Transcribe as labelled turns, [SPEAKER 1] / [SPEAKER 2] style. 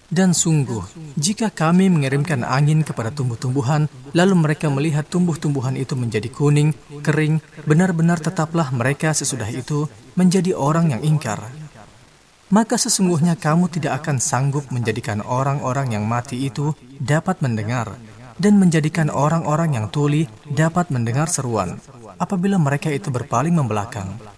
[SPEAKER 1] Dan sungguh, jika kami mengirimkan angin kepada tumbuh-tumbuhan, lalu mereka melihat tumbuh-tumbuhan itu menjadi kuning, kering, benar-benar tetaplah mereka sesudah itu menjadi orang yang ingkar. Maka sesungguhnya kamu tidak akan sanggup menjadikan orang-orang yang mati itu dapat mendengar, dan menjadikan orang-orang yang tuli dapat mendengar seruan, apabila mereka itu berpaling membelakang.